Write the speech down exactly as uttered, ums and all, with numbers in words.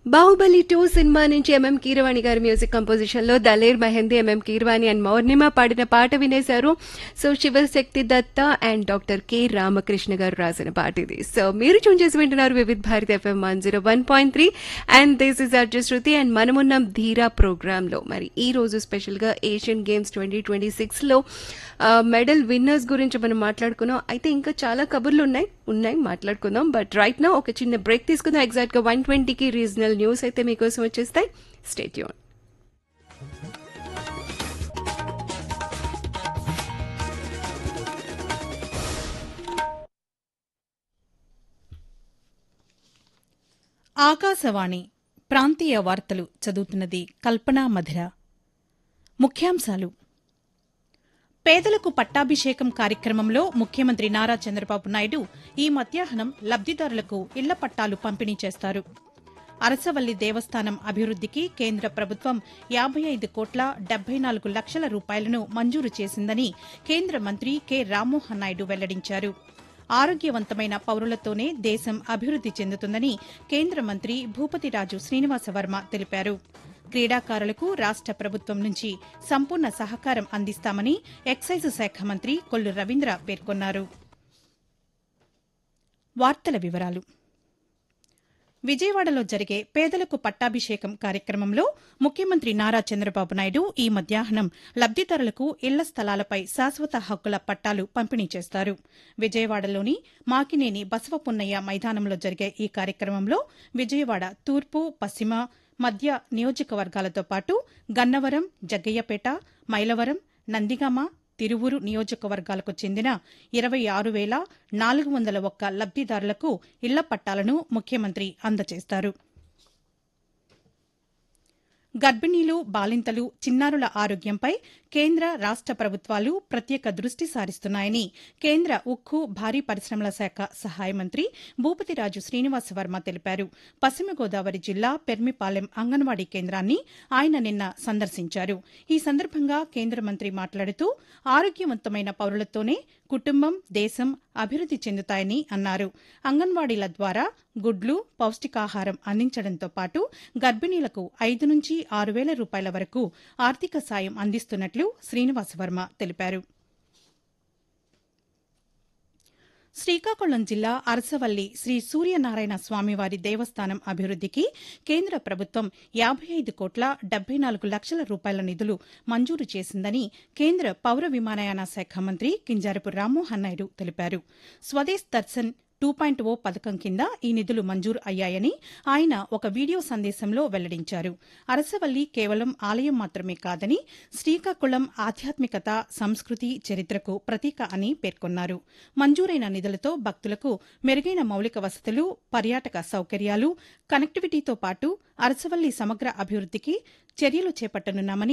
Baahubali two cinema నుంచి MM Keeravani గారి music composition లో దలేర్ మెహందీ ఎంఎం కీరవాణి అండ్ మౌర్ణిమ పాడిన పాట వినేశారు. So Shivashakti Datta and doctor K Ramakrishna గారు రాసిన పాట ఇది. సో మీరు చూన్ చేసి వింటున్నారు Vividh Bharati FM one zero one point three and this is అర్జు Shruti and మనమున్నాం ధీరా ప్రోగ్రామ్ లో. మరి ఈ రోజు స్పెషల్ గా Asian games twenty twenty six లో మెడల్ విన్నర్స్ గురించి మనం మాట్లాడుకున్నాం. అయితే ఇంకా చాలా కబుర్లు ఉన్నాయి ఉన్నాయి మాట్లాడుకుందాం. బట్ రైట్ నా ఒక చిన్న బ్రేక్ తీసుకుందాం. ఎగ్జాక్ట్ గా వన్ ట్వంటీకి రీజనల్ న్యూస్ అయితే మీకోసం వచ్చేస్తాయి. Stay tune. ఆకాశవాణి ప్రాంతీయ వార్తలు చదువుతున్నది కల్పనా మధిర. ముఖ్యాంశాలు: పేదలకు పట్టాభిషేకం కార్యక్రమంలో ముఖ్యమంత్రి నారా చంద్రబాబు నాయుడు ఈ మధ్యాహ్నం లబ్దిదారులకు ఇళ్ల పట్టాలు పంపిణీ చేస్తారు. అరసవల్లి దేవస్థానం అభివృద్దికి కేంద్ర ప్రభుత్వం యాబై ఐదు కోట్ల డెబ్బై నాలుగు లక్షల రూపాయలను మంజూరు చేసిందని కేంద్ర మంత్రి కె రామ్మోహన్ నాయుడు వెల్లడించారు. ఆరోగ్యవంతమైన పౌరులతోనే దేశం అభివృద్ది చెందుతుందని కేంద్ర మంత్రి భూపతిరాజు శ్రీనివాసవర్మ తెలిపారు. క్రీడాకారులకు రాష్ట ప్రభుత్వం నుంచి సంపూర్ణ సహకారం అందిస్తామని ఎక్సైజ్ శాఖ మంత్రి కొల్లు రవీంద్ర పేర్కొన్నారు. వార్తల వివరాలు: విజయవాడలో జరిగే పేదలకు పట్టాభిషేకం కార్యక్రమంలో ముఖ్యమంత్రి నారా చంద్రబాబు నాయుడు ఈ మధ్యాహ్నం లబ్దిదారులకు ఇళ్ల స్థలాలపై శాశ్వత హక్కుల పట్టాలు పంపిణీ చేస్తారు. విజయవాడలోని మాకినేని బసవపున్నయ్య మైదానంలో జరిగే ఈ కార్యక్రమంలో విజయవాడ తూర్పు, పశ్చిమ, మధ్య నియోజకవర్గాలతో పాటు గన్నవరం, జగ్గయ్యపేట, మైలవరం, నందిగామ, తిరువూరు నియోజకవర్గాలకు చెందిన ఇరవై ఆరు వేల నాలుగు వందల ఒక్క లబ్దిదారులకు ఇళ్ల పట్టాలను ముఖ్యమంత్రి అందజేస్తారు. గర్భిణీలు, బాలింతలు, చిన్నారుల ఆరోగ్యంపై కేంద్ర రాష్ట ప్రభుత్వాలు ప్రత్యేక దృష్టి సారిస్తున్నాయని కేంద్ర ఉక్కు, భారీ పరిశ్రమల శాఖ సహాయ మంత్రి భూపతిరాజు శ్రీనివాసవర్మ తెలిపారు. పశ్చిమ గోదావరి జిల్లా పెర్మిపాలెం అంగన్వాడీ కేంద్రాన్ని ఆయన నిన్న సందర్శించారు. ఈ సందర్భంగా కేంద్ర మంత్రి మాట్లాడుతూ ఆరోగ్యవంతమైన పౌరులతోనే కుటుంబం, దేశం అభివృద్ది చెందుతాయని అన్నారు. అంగన్వాడీల ద్వారా గుడ్లు, పౌష్టికాహారం అందించడంతో పాటు గర్భిణీలకు ఐదు నుంచి ఆరు వేల రూపాయల వరకు ఆర్థిక సాయం అందిస్తున్నట్లు శ్రీనివాసవర్మ తెలిపారు. శ్రీకాకుళం జిల్లా అరసవల్లి శ్రీ సూర్యనారాయణ స్వామివారి దేవస్థానం అభివృద్దికి కేంద్ర ప్రభుత్వం యాబై ఐదు కోట్ల డెబ్బై నాలుగు లక్షల రూపాయల నిధులు మంజూరు చేసిందని కేంద్ర పౌర విమానయాన శాఖ మంత్రి కింజారపు రామ్మోహన్ నాయుడు తెలిపారు. స్వదేశ్ దర్శన్ టూ పాయింట్ ఓ పథకం కింద ఈ నిధులు మంజూరు అయ్యాయని ఆయన ఒక వీడియో సందేశంలో వెల్లడించారు. అరసవల్లి కేవలం ఆలయం మాత్రమే కాదని శ్రీకాకుళం ఆధ్యాత్మికత, సంస్కృతి, చరిత్రకు ప్రతీక అని పేర్కొన్నారు. మంజూరైన నిధులతో భక్తులకు మెరుగైన మౌలిక వసతులు, పర్యాటక సౌకర్యాలు, కనెక్టివిటీతో పాటు అరసవల్లి సమగ్ర అభివృద్దికి చర్యలు చేపట్టనున్నామని